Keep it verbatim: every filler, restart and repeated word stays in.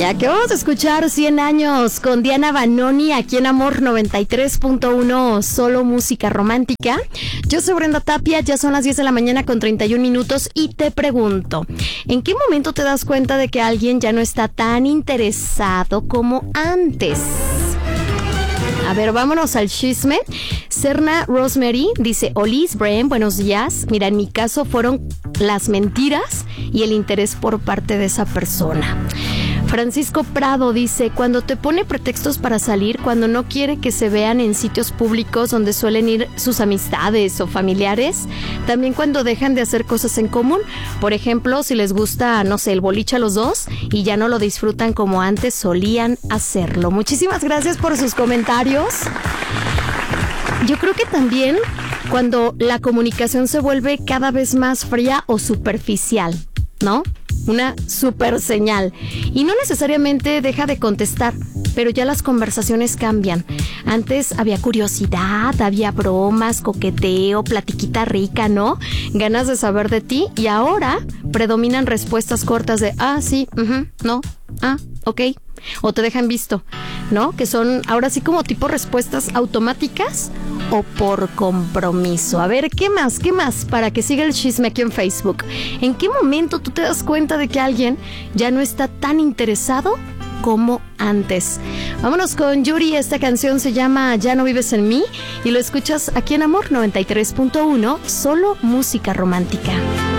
Ya que vamos a escuchar cien años con Diana Vanoni aquí en Amor noventa y tres punto uno, solo música romántica. Yo soy Brenda Tapia, ya son las diez de la mañana con treinta y un minutos y te pregunto, ¿en qué momento te das cuenta de que alguien ya no está tan interesado como antes? A ver, vámonos al chisme. Serna Rosemary dice: Olis, Bren, buenos días. Mira, en mi caso fueron las mentiras y el interés por parte de esa persona. Francisco Prado dice: cuando te pone pretextos para salir, cuando no quiere que se vean en sitios públicos donde suelen ir sus amistades o familiares, también cuando dejan de hacer cosas en común. Por ejemplo, si les gusta, no sé, el boliche a los dos y ya no lo disfrutan como antes solían hacerlo. Muchísimas gracias por sus comentarios. Yo creo que también cuando la comunicación se vuelve cada vez más fría o superficial, ¿no? Una super señal. Y no necesariamente deja de contestar, pero ya las conversaciones cambian. Antes había curiosidad, había bromas, coqueteo, platiquita rica, ¿no? Ganas de saber de ti, y ahora predominan respuestas cortas de ah, sí, uh-huh, no, ah, ok. O te dejan visto, ¿no? Que son ahora sí como tipo respuestas automáticas o por compromiso. A ver, ¿qué más? ¿Qué más? Para que siga el chisme aquí en Facebook. ¿En qué momento tú te das cuenta de que alguien ya no está tan interesado como antes? Vámonos con Yuri. Esta canción se llama Ya no vives en mí y lo escuchas aquí en Amor noventa y tres punto uno, solo música romántica.